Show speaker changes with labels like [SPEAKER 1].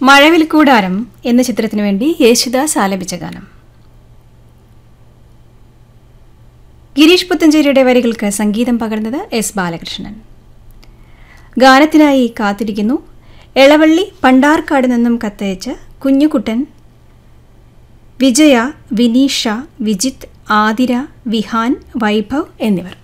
[SPEAKER 1] മഴവിൽ കൂടാരം എന്ന ചിത്രത്തിനു വേണ്ടി യേശുദാസ് ആലപിച്ച ഗാനം. ഗിരീഷ് പുത്തഞ്ചേരിയുടെ വരികൾക്ക് സംഗീതം പകർന്നത് എസ് ബാലകൃഷ്ണൻ. ഗാനത്തിനായി കാത്തിരിക്കുന്നു എളവള്ളി പണ്ടാർക്കാട് നിന്നും കത്തയച്ച് കുഞ്ഞുകുട്ടൻ, വിജയ, വിനീഷ, വിജിത്ത്, ആതിര, വിഹാൻ, വൈഭവ് എന്നിവർ.